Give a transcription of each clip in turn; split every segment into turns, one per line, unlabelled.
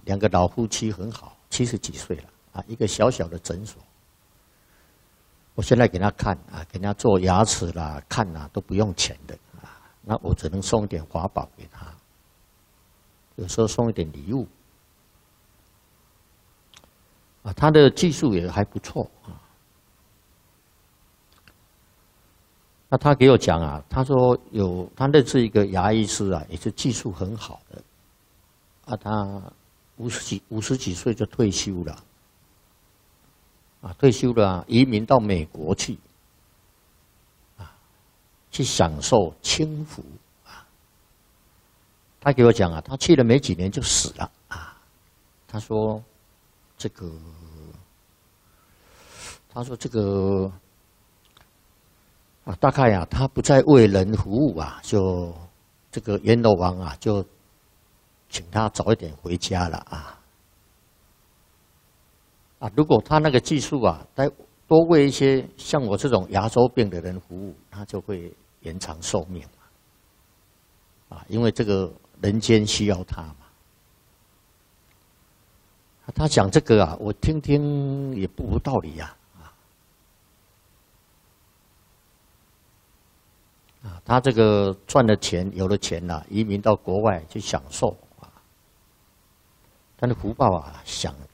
两个老夫妻很好，70几岁了啊，一个小小的诊所。我现在给他看啊，给他做牙齿啦、看啦都不用钱的啊，那我只能送一点华宝给他，有时候送一点礼物。啊，他的技术也还不错啊。那他给我讲啊，他说他认识一个牙医师啊，也是技术很好的。啊，他50几岁就退休了。啊，退休了啊，移民到美国去。啊，去享受清福啊。他给我讲啊，他去了没几年就死了啊。他说这个啊，大概啊，他不再为人服务啊，就这个阎罗王啊，就请他早一点回家了啊。啊，如果他那个技术啊，再多为一些像我这种牙周病的人服务，他就会延长寿命嘛。啊，因为这个人间需要他嘛。他讲这个啊，我听听也不无道理呀。啊，他这个赚了钱，有了钱了，移民到国外去享受啊。他的福报啊，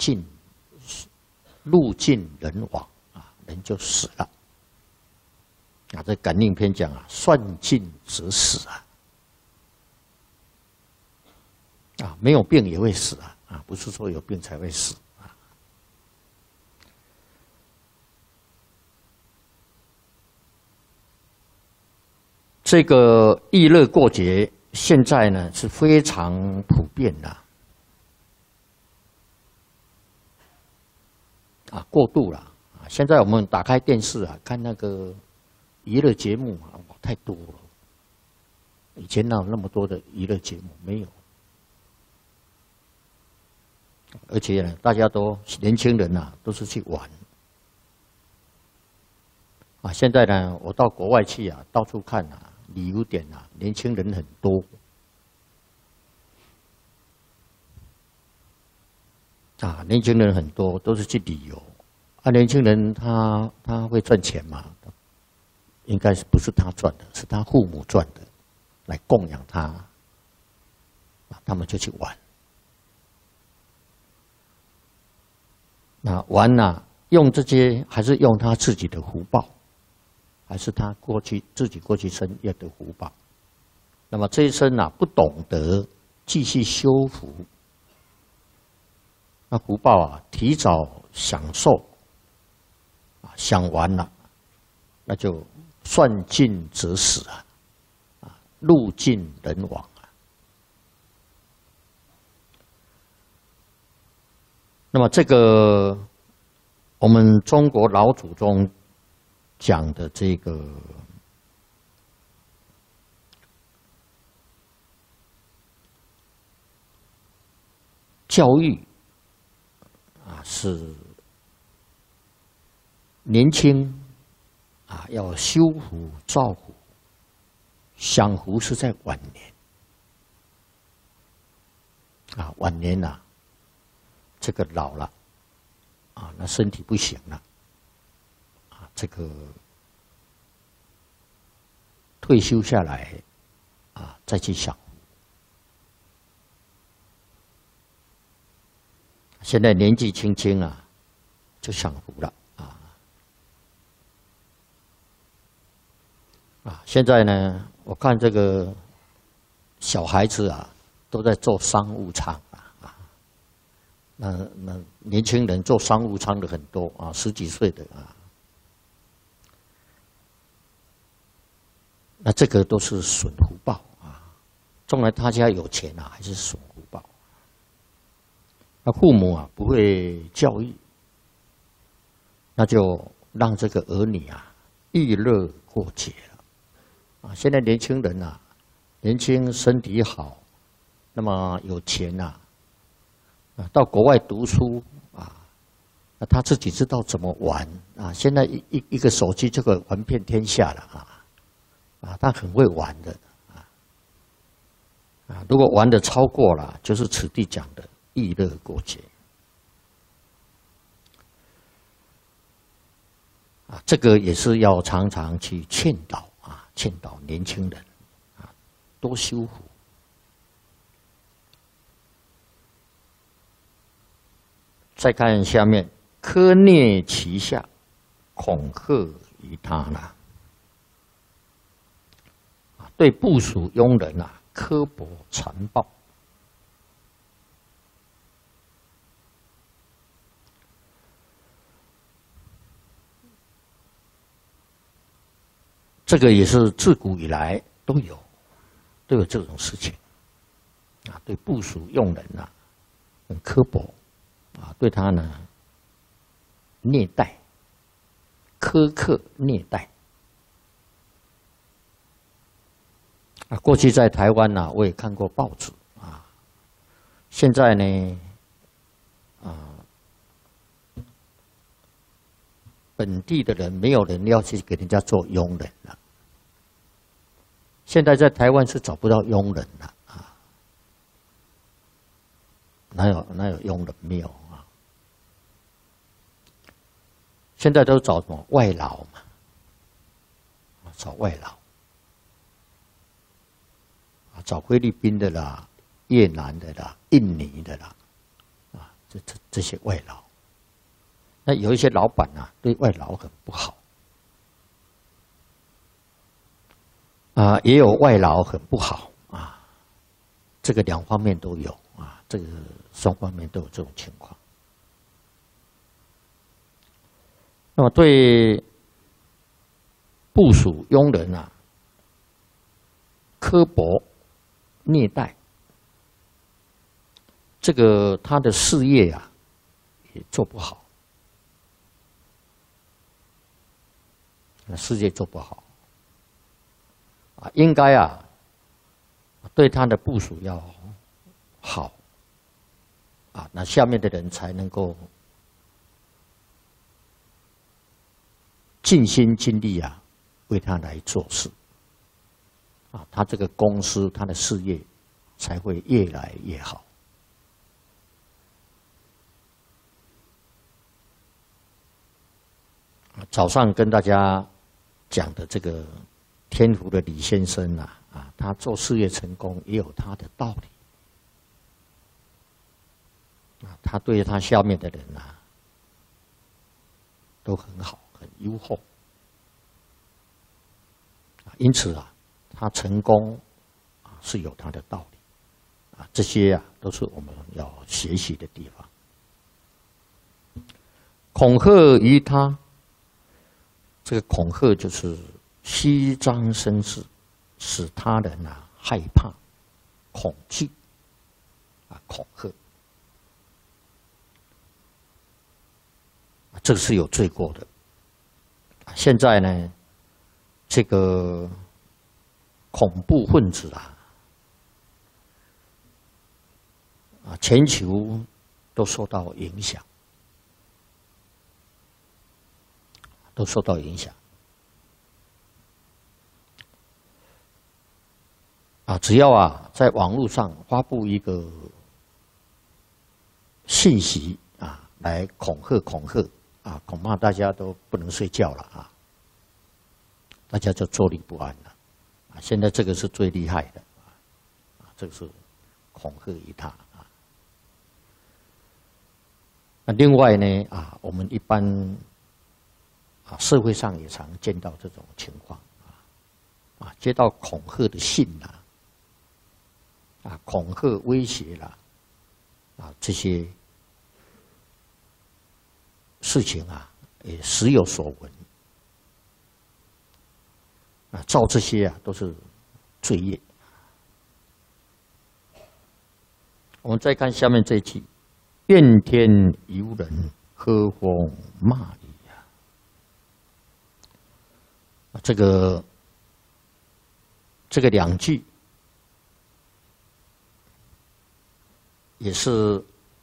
路尽人亡啊，人就死了。啊，这《感应篇》讲啊，算尽则死啊。啊，没有病也会死啊。啊，不是说有病才会死啊。这个逸乐过节，现在呢是非常普遍的。啊，过度了啊！现在我们打开电视啊，看那个娱乐节目啊，哇，太多了。以前哪有那么多的娱乐节目？没有。而且呢，大家都年轻人啊，都是去玩。啊，现在呢，我到国外去啊，到处看啊，旅游点啊，年轻人很多。啊，年轻人很多都是去旅游。啊，年轻人他会赚钱吗？应该是不是他赚的，是他父母赚的，来供养他。啊，他们就去玩。那玩啊，用这些还是用他自己的福报，还是他自己过去生业的福报？那么这一生啊，不懂得继续修福，那福报啊，提早享受，啊，享完了，那就算尽则死啊，啊，路尽人亡啊。那么这个我们中国老祖宗讲的这个教育啊，是年轻啊要修福造福，享福是在晚年啊，晚年啊。这个老了，啊，那身体不行了，啊，这个退休下来，啊，再去享福。现在年纪轻轻啊，就享福了，啊，现在呢，我看这个小孩子啊，都在做商务舱。那年轻人做商务舱的很多啊，10几岁的啊，那这个都是损福报啊。纵然他家有钱啊，还是损福报。那父母啊不会教育，那就让这个儿女啊逸乐过节了啊。现在年轻人啊，年轻身体好，那么有钱啊。到国外读书啊，那他自己知道怎么玩啊。现在一个手机就可以玩遍天下了啊，他很会玩的啊。如果玩的超过了，就是此地讲的逸乐过节。这个也是要常常去劝导劝导年轻人多修福。再看下面，苛虐其下，恐吓于他呢。对部属庸人刻薄残暴。这个也是自古以来都有这种事情对部属用人很刻薄对他呢虐待、苛刻虐待过去在台湾我也看过报纸现在呢本地的人没有人要去给人家做佣人了。现在在台湾是找不到佣人了哪有佣人没有现在都找什么外劳嘛，找外劳找菲律宾的啦、越南的啦、印尼的啦这些外劳。那有一些老板对外劳很不好也有外劳很不好这个两方面都有这个双方面都有这种情况。那么对部属庸人刻薄虐待，这个他的事业也做不好。事业做不好应该对他的部属要好那下面的人才能够尽心尽力为他来做事他这个公司他的事业才会越来越好。早上跟大家讲的这个天福的李先生他做事业成功也有他的道理他对他下面的人都很好，很优厚因此他成功是有他的道理这些都是我们要学习的地方。恐吓于他，这个恐吓就是虚张声势，使他人害怕、恐惧恐吓这个是有罪过的。现在呢，这个恐怖分子全球都受到影响，只要在网络上发布一个信息来恐吓恐怕大家都不能睡觉了大家就坐立不安了现在这个是最厉害的这个是恐吓于他另外呢我们一般社会上也常见到这种情况接到恐吓的信恐吓威胁这些事情也时有所闻照这些都是罪业。我们再看下面这一句：怨天尤人，呵风骂雨这个两句也是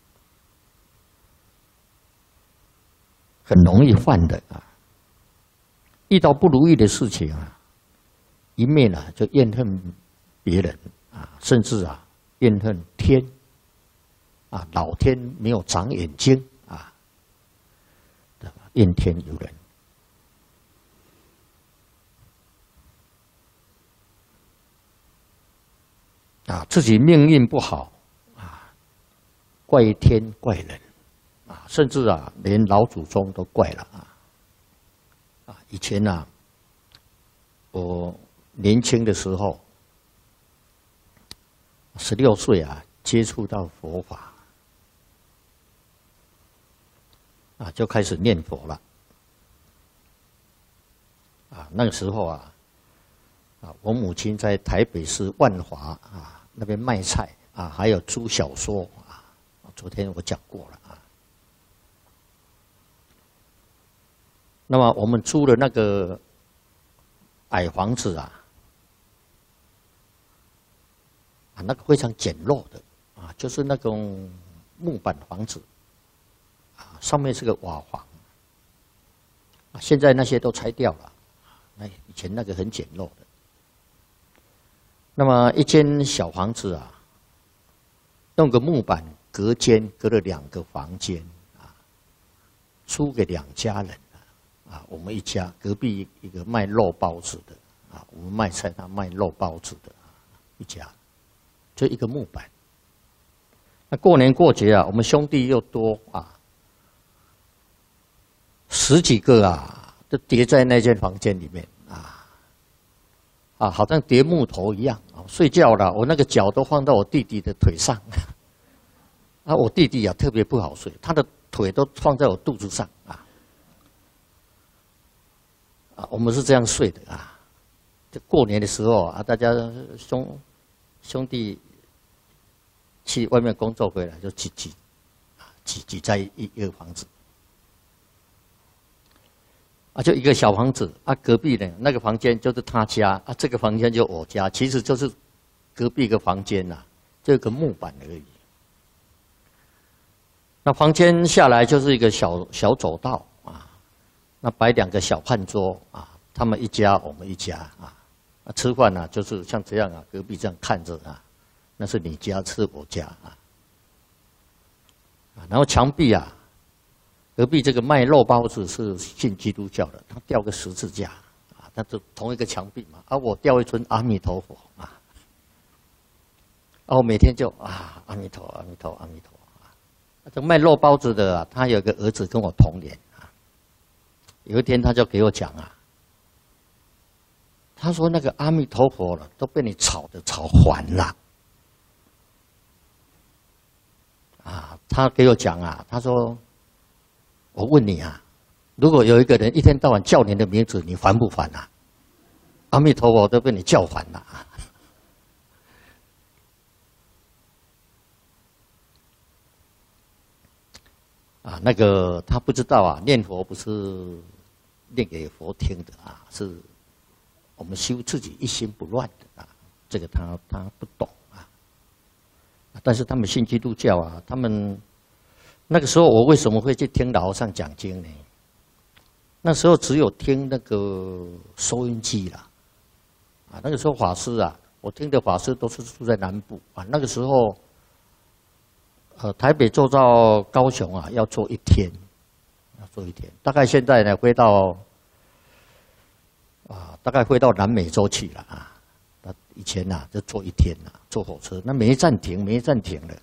很容易犯的遇到不如意的事情一面就怨恨别人甚至怨恨天啊，老天没有长眼睛啊，怨天尤人。啊，自己命运不好啊，怪天怪人啊，甚至啊，连老祖宗都怪了啊！以前啊，我年轻的时候，16岁啊，接触到佛法啊，就开始念佛了啊。那个时候啊，我母亲在台北市万华啊。那边卖菜啊，还有租小说啊。昨天我讲过了啊。那么我们租的那个矮房子啊，那个非常简陋的啊，就是那种木板房子啊，上面是个瓦房啊。现在那些都拆掉了，那以前那个很简陋的。那么一间小房子啊，用个木板隔间，隔了2个房间啊，租给2家人啊。我们一家，隔壁一个卖肉包子的啊，我们卖菜，他卖肉包子的一家，就一个木板。那过年过节啊，我们兄弟又多啊，10几个啊，都叠在那间房间里面。啊，好像叠木头一样啊！睡觉了，我那个脚都放到我弟弟的腿上，啊，我弟弟啊特别不好睡，他的腿都放在我肚子上啊！啊，我们是这样睡的啊！就过年的时候啊，大家兄弟去外面工作回来就挤在一个房子。啊，就一个小房子啊，隔壁呢那个房间就是他家啊，这个房间就我家，其实就是隔壁一个房间呐，就一个木板而已。那房间下来就是一个小走道啊，那摆2个小饭桌啊，他们一家我们一家啊，吃饭呢就是像这样啊，隔壁这样看着啊，那是你家吃我家啊，然后墙壁啊。隔壁这个卖肉包子是信基督教的，他吊个十字架啊，那就同一个墙壁嘛。啊，我吊一尊阿弥陀佛啊，我每天就啊阿弥陀阿弥陀阿弥陀啊。这卖肉包子的啊，他有个儿子跟我同年啊。有一天他就给我讲啊，他说那个阿弥陀佛了都被你吵烦了啊。他给我讲啊，他说。我问你啊，如果有一个人一天到晚叫你的名字，你烦不烦啊？阿弥陀佛都被你叫烦了啊！那个他不知道啊，念佛不是念给佛听的啊，是我们修自己一心不乱的啊。这个他不懂啊。但是他们信基督教啊，他们。那个时候我为什么会去听老和尚讲经呢？那时候只有听那个收音机啦，啊，那个时候法师啊，我听的法师都是住在南部啊。那个时候，台北坐到高雄啊，要坐1天，大概现在呢，大概会到南美洲去了啊。以前呐，就坐1天呐，坐火车，那没暂停的。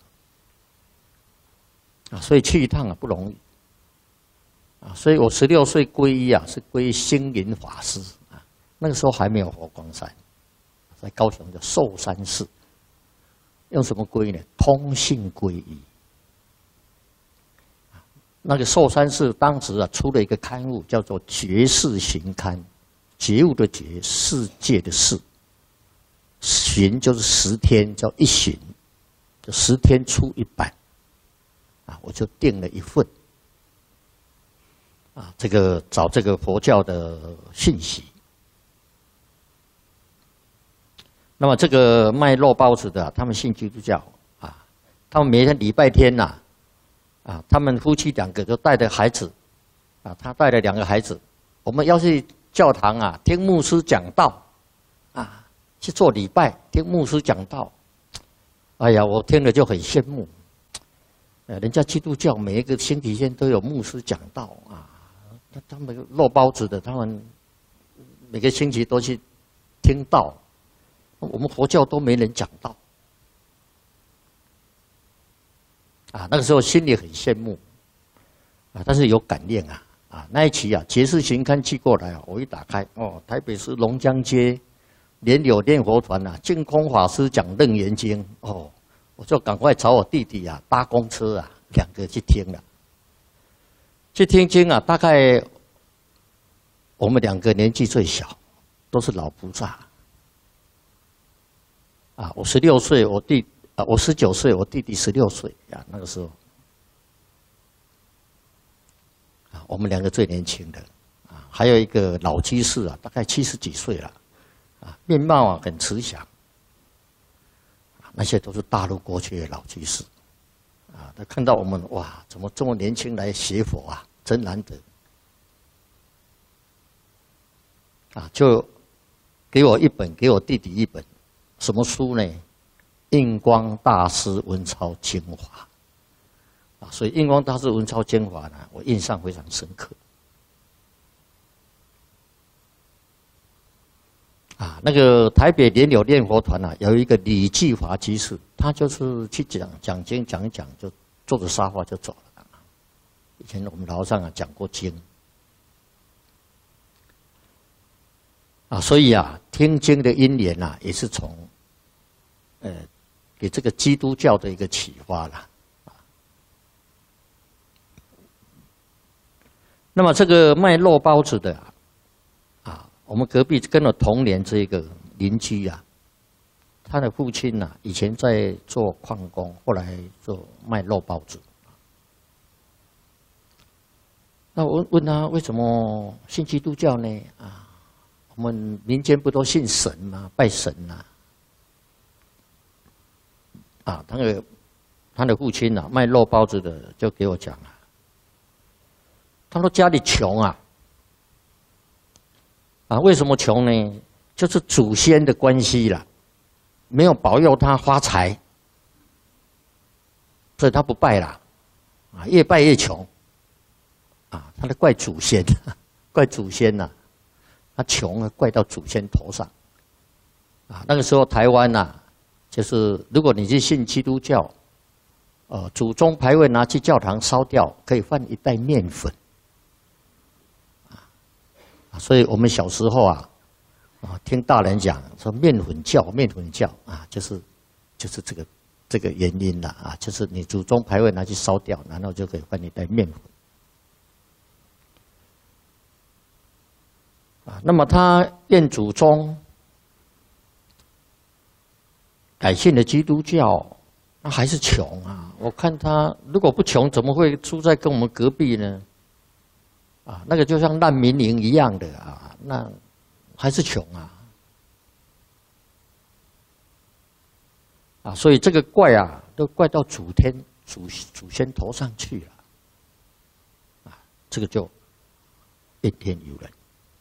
啊，所以去一趟啊不容易，啊，所以我16岁皈依啊，是皈依星云法师啊，那个时候还没有佛光山，在高雄的寿山寺，用什么皈依呢？通信皈依。那个寿山寺当时啊出了一个刊物，叫做《觉世行刊》，觉悟的觉，世界的世，巡就是10天，叫一巡，就10天出1版。啊，我就订了1份，啊，找这个佛教的信息。那么这个卖肉包子的，他们信基督教啊，他们每天礼拜天呐，啊，他们夫妻2个就带着孩子，啊，他带了2个孩子，我们要去教堂啊，听牧师讲道，啊，去做礼拜，听牧师讲道。哎呀，我听了就很羡慕。 人家基督教每一个星期天都有牧师讲道啊，他们肉包子的，他们每个星期都去听道。我们佛教都没人讲道啊，那个时候心里很羡慕啊，但是有感念啊。那一期啊，《杰士行刊》寄过来啊，我一打开，台北市龙江街莲友念佛团啊，净空法师讲《楞严经》我就赶快找我弟弟啊搭公车啊，两个去听了。去听经啊，大概我们两个年纪最小，都是老菩萨啊。我16岁，我19岁，我弟弟16岁啊，那个时候。我们两个最年轻的啊，还有一个老居士啊，大概70几岁了啊，面貌啊很慈祥啊，那些都是大陆过去的老居士啊。他看到我们哇，怎么这么年轻来学佛啊，真难得啊，就给我一本，给我弟弟一本，什么书呢？印光大师文钞精华。所以印光大师文钞精华呢，我印象非常深刻。啊，那个台北莲友念佛团啊，有一个李继华居士，他就是去讲经讲一讲，就坐着沙发就走了。以前我们楼上啊讲过经。啊，所以啊，听经的因缘啊，也是从给这个基督教的一个启发啦。那么这个卖肉包子的啊，我们隔壁跟我同年这个邻居啊，他的父亲啊，以前在做矿工，后来做卖肉包子。那我问他为什么信基督教呢？啊，我们民间不都信神吗？拜神啊？啊，他的父亲啊，卖肉包子的就给我讲啊。他说家里穷啊，为什么穷呢？就是祖先的关系啦，没有保佑他发财，所以他不拜啦，越拜越穷，他在怪祖先，怪祖先呐，他穷啊，怪到祖先头上，那个时候台湾呐，就是如果你去信基督教，祖宗牌位拿去教堂烧掉，可以换一袋面粉。所以我们小时候听大人讲说面粉教就是这个原因啦就是你祖宗牌位拿去烧掉，然后就可以换一袋面粉那么他念祖宗改信了基督教，那还是穷啊！我看他如果不穷，怎么会住在跟我们隔壁呢？那个就像难民营一样的那还是穷所以这个怪都怪到祖先头上去了这个就怨天尤人。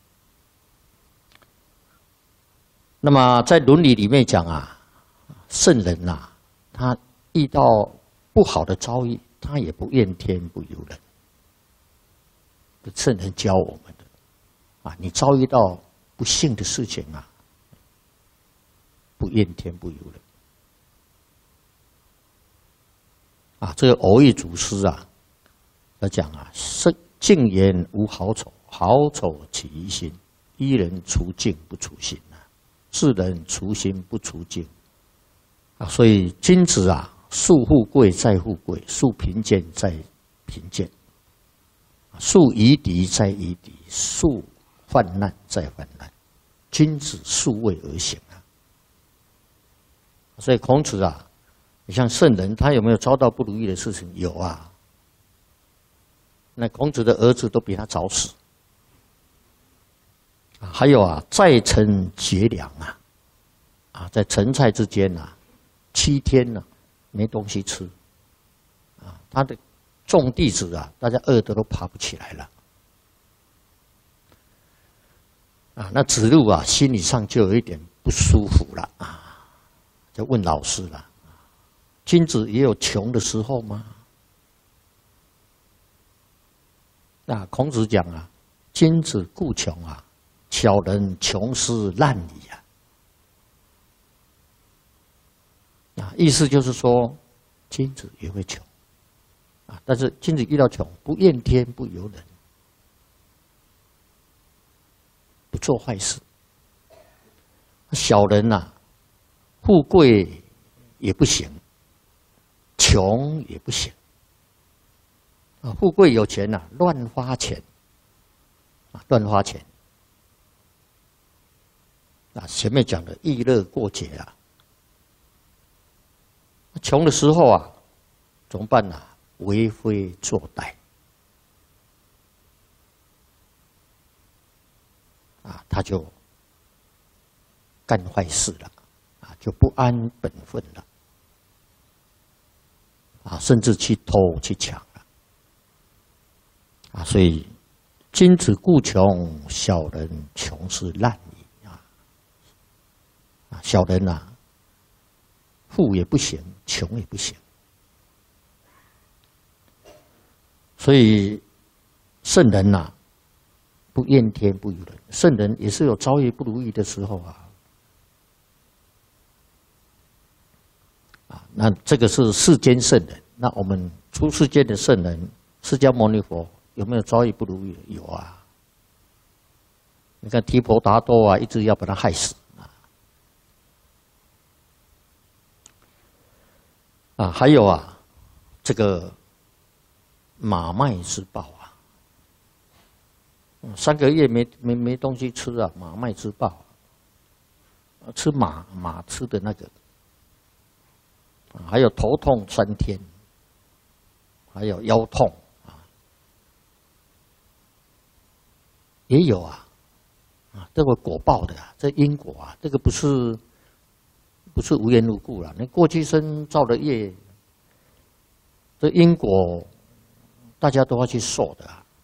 那么在伦理里面讲圣人他遇到不好的遭遇，他也不怨天不尤人。圣人教我们的你遭遇到不幸的事情不怨天不尤人这个偶益祖师他讲净言无好丑，好丑起于心。一人除净不除心世人除心不除净所以君子树富贵在富贵，树贫贱在贫贱。树夷狄在夷狄，树患难在患难。君子数位而行所以孔子你像圣人，他有没有遭到不如意的事情？有那孔子的儿子都比他早死。还有在城绝粮在陈蔡之间7天没东西吃他的众弟子大家饿得都爬不起来了那子路心理上就有一点不舒服了就问老师了：君子也有穷的时候吗？ 啊，孔子讲啊，君子固穷啊，小人穷斯滥矣啊。啊，意思就是说，君子也会穷啊，但是君子遇到穷，不怨天不尤人，不做坏事。小人呐，富贵也不行，穷也不行。啊，富贵有钱呐，乱花钱，啊，乱花钱。啊，前面讲的逸乐过节啊，穷的时候啊，怎么办呢？为非作歹，啊，他就干坏事了，啊，就不安本分了，啊，甚至去偷去抢了，啊，所以君子固穷，小人穷斯滥矣啊！啊，小人啊，富也不行，穷也不行，所以圣人呐，不怨天不尤人，圣人也是有遭遇不如意的时候啊。啊，那这个是世间圣人。那我们出世间的圣人，释迦牟尼佛有没有遭遇不如意？有啊。你看提婆达多啊，一直要把他害死啊。还有啊，这个马麦之豹啊，3个月没东西吃啊，马麦之豹，吃马吃的那个。还有头痛3天，还有腰痛啊，也有啊，啊，这个果报的啊，这因果啊，这个不是无缘无故了。你过去生造的业，这因果大家都要去受的啊。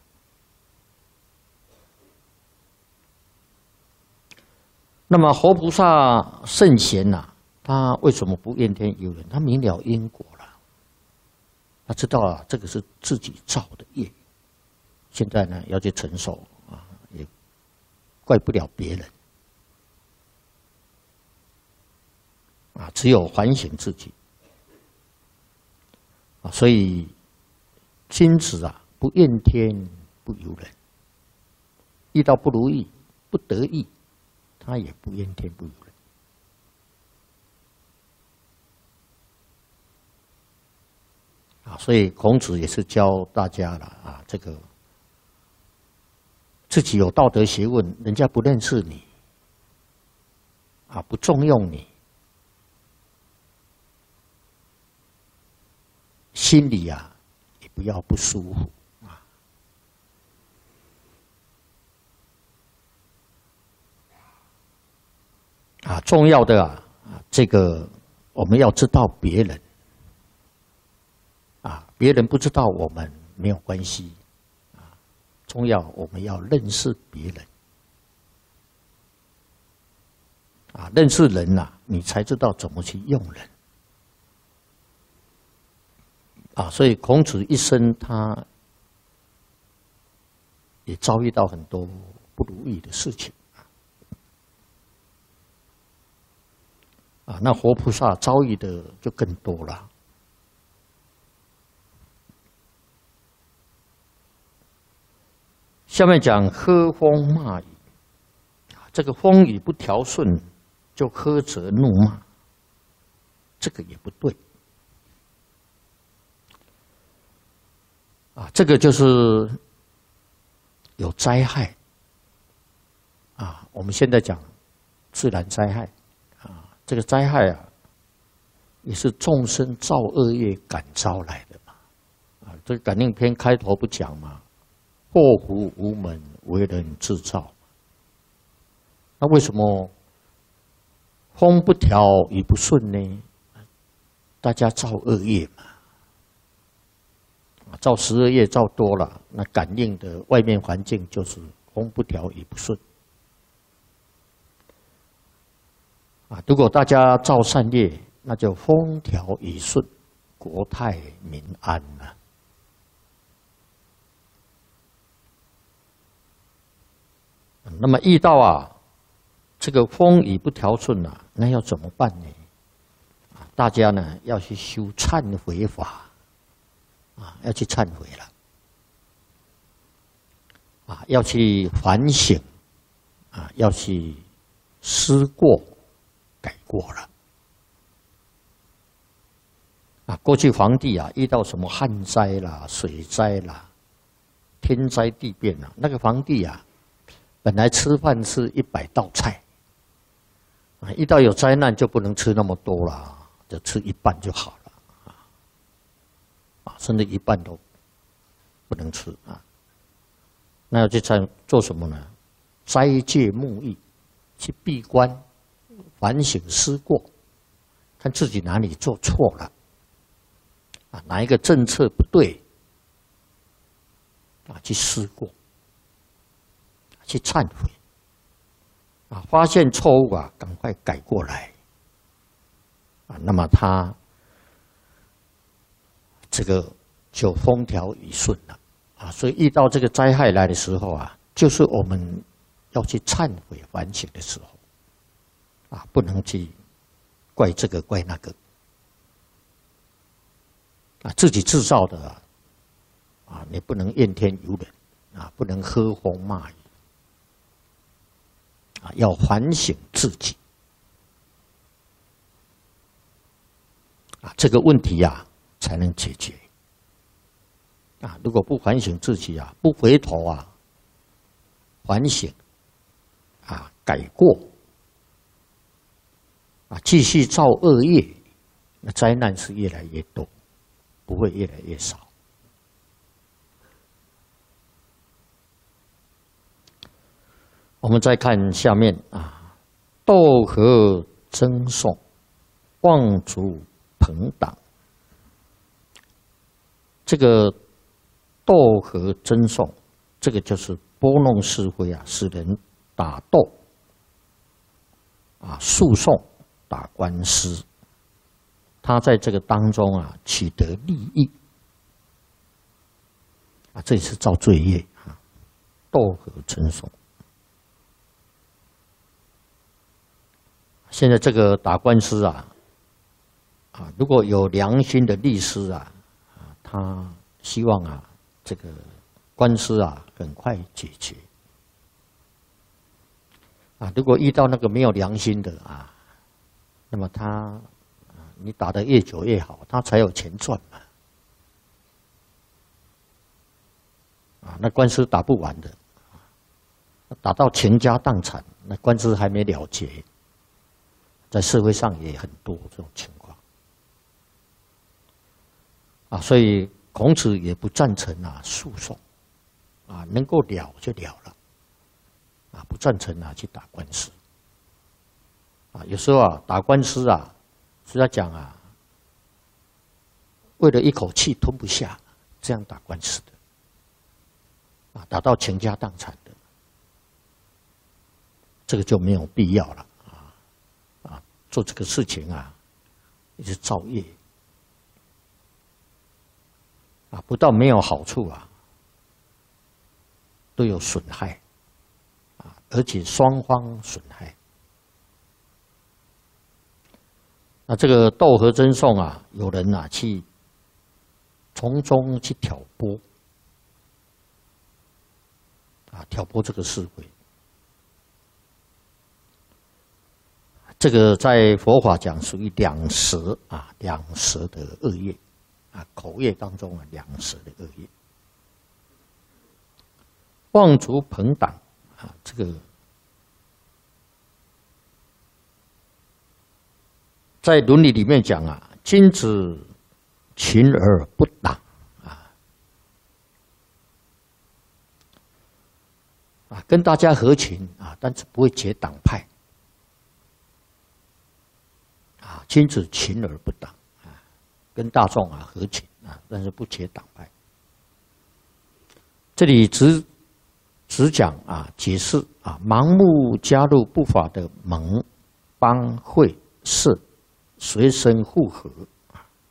那么活菩萨圣贤呐，他为什么不怨天尤人？他明了因果了，他知道啊，这个是自己造的业，现在呢要去承受啊，也怪不了别人啊，只有反省自己啊。所以君子啊，不怨天不尤人，遇到不如意、不得意，他也不怨天不尤人。啊，所以孔子也是教大家了啊，这个自己有道德学问，人家不认识你，啊，不重用你，心里啊也不要不舒服啊。重要的啊，这个我们要知道别人。啊，别人不知道我们没有关系，啊，重要我们要认识别人，啊，认识人呐，你才知道怎么去用人，啊，所以孔子一生他也遭遇到很多不如意的事情，啊，那活菩萨遭遇的就更多了。下面讲呵风骂雨，这个风雨不调顺就呵责怒骂，这个也不对啊。这个就是有灾害啊。我们现在讲自然灾害啊，这个灾害啊，也是众生造恶业感召来的嘛。啊，这个感应篇开头不讲嘛？祸福无门，为人自造。那为什么风不调雨不顺呢？大家造恶业嘛，造12业造多了，那感应的外面环境就是风不调雨不顺。啊，如果大家造善业，那就风调雨顺，国泰民安了。 那么遇到这个风雨不调顺那要怎么办呢？大家呢要去修忏悔法要去忏悔了要去反省要去思过改过了过去皇帝遇到什么旱灾啦、水灾啦、天灾地变那个皇帝本来吃饭吃100道菜遇到有灾难就不能吃那么多了。就吃一半就好了甚至一半都不能吃那要去做什么呢？斋戒沐浴，去闭关，反省思过，看自己哪里做错了哪一个政策不对去思过，去忏悔发现错误赶快改过来那么他这个就风调雨顺了所以遇到这个灾害来的时候就是我们要去忏悔反省的时候不能去怪这个怪那个自己制造的你不能怨天尤人不能喝风骂雨要反省自己这个问题才能解决如果不反省自己不回头反省改过继续造恶业，那灾难是越来越多，不会越来越少。我们再看下面斗和争讼，望族朋党。这个斗和争讼，这个就是拨弄是非使人打斗诉讼、打官司。他在这个当中取得利益这也是造罪业斗和争讼。现在这个打官司如果有良心的律师他希望这个官司很快解决如果遇到那个没有良心的那么你打得越久越好，他才有钱赚嘛那官司打不完的，打到倾家荡产，那官司还没了结。在社会上也很多这种情况所以孔子也不赞成诉讼能够了就了了不赞成去打官司有时候打官司是要讲为了一口气吞不下，这样打官司的打到倾家荡产的，这个就没有必要了做这个事情也是造业不但没有好处都有损害而且双方损害。那这个斗和争讼有人去从中去挑拨挑拨这个是非。这个在佛法讲属于两舌两舌的恶业口业当中两舌的恶业。望族朋党这个在伦理里面讲君子群而不党跟大家合群但是不会结党派君子群而不党跟大众合群但是不结党派。这里只讲解释盲目加入不法的盟邦会社，随身附和